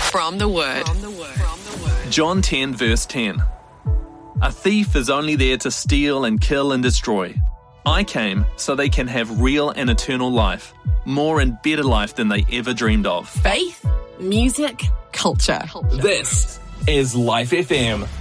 From the Word. John 10 verse 10. A thief is only there to steal and kill and destroy. I came so they can have real and eternal life, more and better life than they ever dreamed of. Faith, music, culture. This is Life FM.